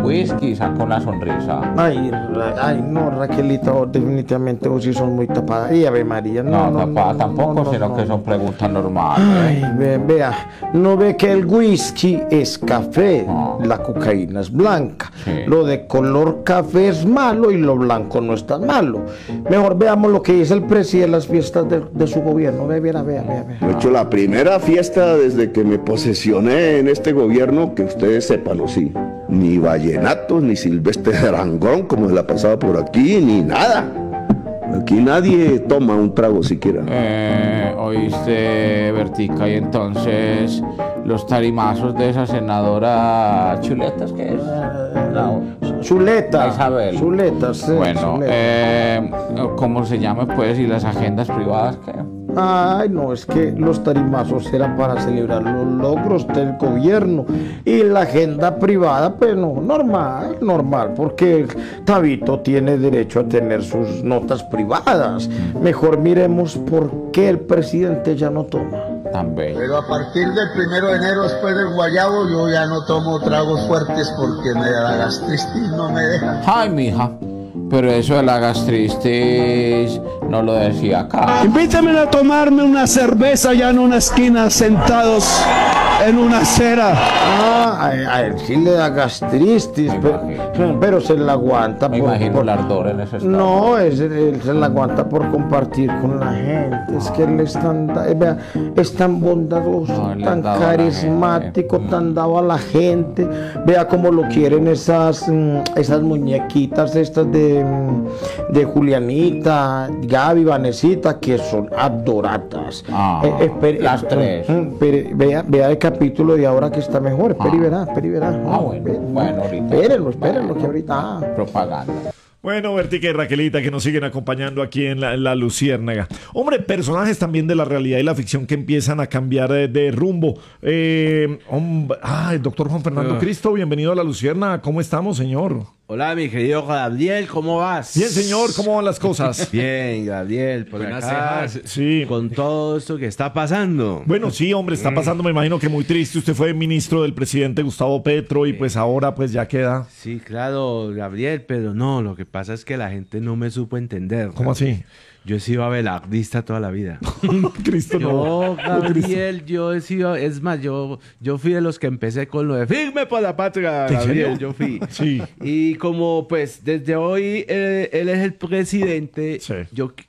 whisky y saca una sonrisa. Ay, no, Raquelita, definitivamente vos sí son muy tapada. Y Ave María, No, tapada tampoco, sino que son preguntas normales. Ay, vea, no ve que el whisky es café, la cocaína es blanca. Sí. Lo de color café es malo y lo blanco no es tan malo. Mejor veamos lo que dice el presidente de las fiestas de su gobierno. Vea. De hecho, la primera fiesta desde que me posesioné en este gobierno, que ustedes sepan, ¿o sí? Ni vallenatos, ni Silvestre de Arangón, como se la pasaba por aquí, ni nada. Aquí nadie toma un trago siquiera. Oíste, Bertica, y entonces los tarimazos de esa senadora Chuletas, ¿qué es? No. Zuleta. Isabel. Zuleta, sí. Bueno, Zuleta. ¿cómo se llama pues? ¿Y las agendas privadas qué? Ay, no, es que los tarimazos eran para celebrar los logros del gobierno y la agenda privada, pues no, normal, porque Tabito tiene derecho a tener sus notas privadas. Mejor miremos por qué el presidente ya no toma. También. Pero a partir del 1 de enero, después del guayabo, yo ya no tomo tragos fuertes porque la gastritis no me deja. Ay, mija, pero eso de la gastritis no lo decía acá. Invítame a tomarme una cerveza allá en una esquina, sentados en una acera. A él sí le da gastritis, pero se la aguanta. Me imagino el ardor en ese estado. No, él se la aguanta por compartir con la gente. Es que él es tan bondadoso, No, él le tan ha dado a la carismático, gente. tan dado a la gente. Vea cómo lo quieren esas muñequitas estas de Julianita, Gaby, Vanesita, que son adoradas. Las tres. Vea el capítulo de ahora que está mejor. Espera y verá. Bueno, ahorita. Espérenlo, que ahorita. Propaganda. Bueno, Bertica y Raquelita, que nos siguen acompañando aquí en la Luciérnaga. Hombre, personajes también de la realidad y la ficción que empiezan a cambiar de rumbo. El doctor Juan Fernando Cristo, bienvenido a la Luciérnaga. ¿Cómo estamos, señor? Hola, mi querido Gabriel, ¿cómo vas? Bien, señor, ¿cómo van las cosas? Bien, Gabriel, por Buenas acá, cejas. Sí. con todo esto que está pasando. Bueno, sí, hombre, está pasando, me imagino que muy triste. Usted fue ministro del presidente Gustavo Petro y pues ahora pues ya queda. Sí, claro, Gabriel, pero no, lo que pasa es que la gente no me supo entender. ¿Cómo así? Yo he sido abelardista toda la vida. Cristo Yo, no. Gabriel, yo he sido, es más, yo fui de los que empecé con lo de firme por la patria, ¿En Gabriel, serio? yo fui. Sí. Y como pues desde hoy él es el presidente, Sí.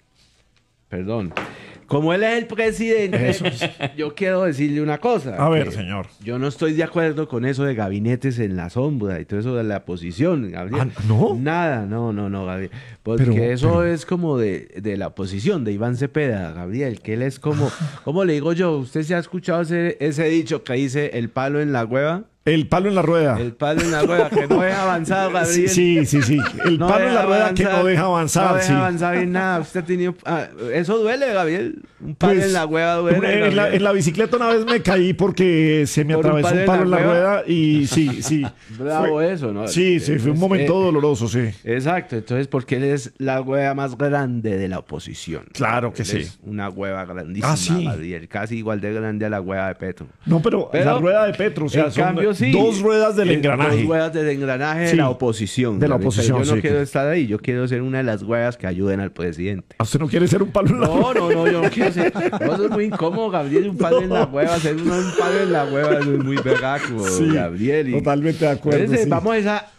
perdón, como él es el presidente, yo quiero decirle una cosa. A ver, que señor. Yo no estoy de acuerdo con eso de gabinetes en la sombra y todo eso de la oposición, Gabriel. ¿no? Nada, no, Gabriel. Porque eso es como de la oposición, de Iván Cepeda, Gabriel, que él es como, ¿cómo le digo yo? ¿Usted se ha escuchado ese dicho que dice el palo en la hueva? El palo en la rueda. El palo en la rueda, que no deja avanzar, Gabriel. Sí. El No palo en la deja rueda que no deja avanzar. No deja sí. avanzar en nada. Usted ha tenido... eso duele, Gabriel. Un palo Pues, en la hueva duele. en la bicicleta una vez me caí porque se me ¿Por un atravesó un palo en la rueda y sí. Bravo eso, ¿no? Sí, fue un momento doloroso, sí. Exacto. Entonces, porque él es la hueva más grande de la oposición. Claro que Él sí. Es una hueva grandísima, sí. Gabriel. Casi igual de grande a la hueva de Petro. No, pero la rueda de Petro, o sea, en son cambio, sí. dos ruedas del engranaje. Dos ruedas del engranaje Sí. de la oposición. De la Gabriel. oposición, Pero yo no sí. quiero estar ahí. Yo quiero ser una de las huevas que ayuden al presidente. ¿Usted no quiere ser un palo en la rueda? No, yo no quiero ser. No, eso es muy incómodo, Gabriel. Un palo en la hueva. Ser un palo en la hueva eso es muy vegaco, Sí, Gabriel. totalmente de acuerdo, Entonces, sí. vamos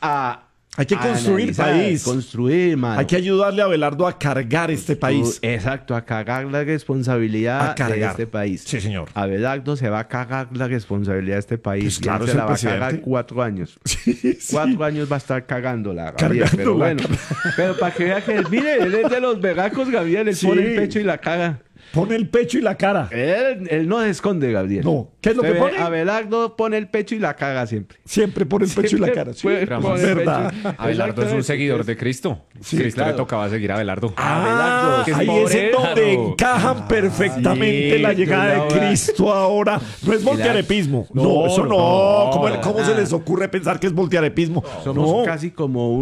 a Hay que construir analizar, país. Construir, mano. Hay que ayudarle a Abelardo a cargar este país. Exacto, a cagar la responsabilidad A cargar. de este país. Sí, señor. Abelardo se va a cagar la responsabilidad de este país. Pues claro, Y él es se el la va a cagar presidente. 4 años. Sí. 4 años va a estar cagándola, Gabriel. Pero Cargándola. bueno, pero para que vea que, mire, él es de los vegacos, Gabriel. Él Sí. pone el pecho y la caga. Pone el pecho y la cara. Él no se esconde, Gabriel. No. ¿Qué es lo Usted que ve, pone? Abelardo pone el pecho y la caga siempre. Siempre pone el pecho y la cara. Sí, Siempre es pone el verdad. pecho. Abelardo es un Exactamente. seguidor de Cristo. Cristo claro. le tocaba seguir a Abelardo. Ah, Abelardo, que es ahí por es en eso. donde encajan perfectamente sí, la llegada de ahora. Cristo ahora. No es voltearepismo. No, eso no. ¿Cómo se les ocurre pensar que es voltearepismo? Somos No. casi como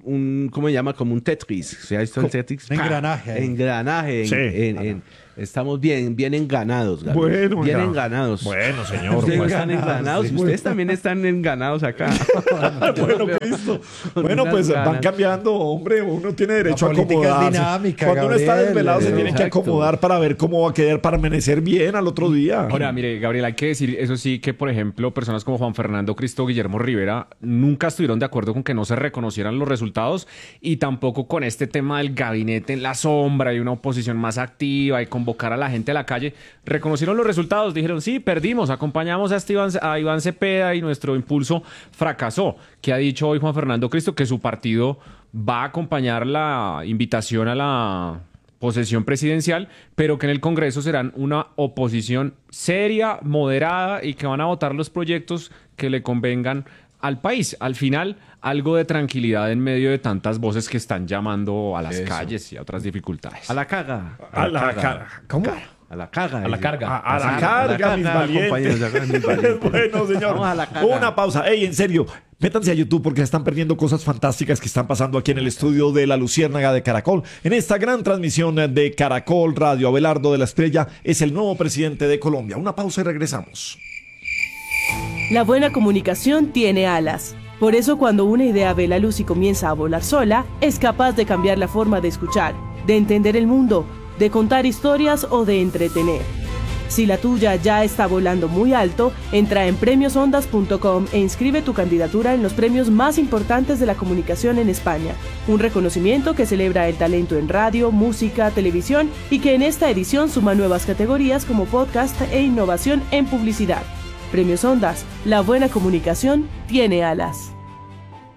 un ¿cómo se llama? Como un Tetris. ¿Se ha visto el Tetris? Engranaje. Engranaje. Sí. Estamos bien enganados, Gabriel. Bueno, bien ya. enganados. Bueno. Bueno, señor. Ustedes pues. están enganados. Ustedes también están enganados acá. Bueno, Cristo. Bueno, pues van cambiando, hombre. Uno tiene derecho a política es acomodarse. dinámica, Cuando uno está Gabriel, desvelado, se tiene que exacto. acomodar para ver cómo va a quedar para amanecer bien al otro día. Ahora, mire, Gabriel, hay que decir, eso sí, que por ejemplo, personas como Juan Fernando Cristo, Guillermo Rivera, nunca estuvieron de acuerdo con que no se reconocieran los resultados y tampoco con este tema del gabinete en la sombra y una oposición más activa y convocar a la gente a la calle. Reconocieron los resultados, dijeron, sí, perdimos, acompañamos a Iván Cepeda y nuestro impulso fracasó. ¿Qué ha dicho hoy Juan Fernando Cristo? Que su partido va a acompañar la invitación a la posesión presidencial, pero que en el Congreso serán una oposición seria, moderada y que van a votar los proyectos que le convengan al país. Al final, algo de tranquilidad en medio de tantas voces que están llamando a las calles y a otras dificultades. A la caga. A la cara. ¿Cómo? A la caga. A la carga. A la carga, mis valientes. compañeros, mis valientes. Bueno, señor. Vamos a la carga. Una pausa. Ey, en serio, métanse a YouTube porque se están perdiendo cosas fantásticas que están pasando aquí en el estudio de La Luciérnaga de Caracol. En esta gran transmisión de Caracol Radio, Abelardo de la Estrella es el nuevo presidente de Colombia. Una pausa y regresamos. La buena comunicación tiene alas. Por eso cuando una idea ve la luz y comienza a volar sola, es capaz de cambiar la forma de escuchar, de entender el mundo, de contar historias o de entretener. Si la tuya ya está volando muy alto, entra en premiosondas.com e inscribe tu candidatura en los premios más importantes de la comunicación en España. Un reconocimiento que celebra el talento en radio, música, televisión y que en esta edición suma nuevas categorías como podcast e innovación en publicidad. Premios Ondas, la buena comunicación tiene alas.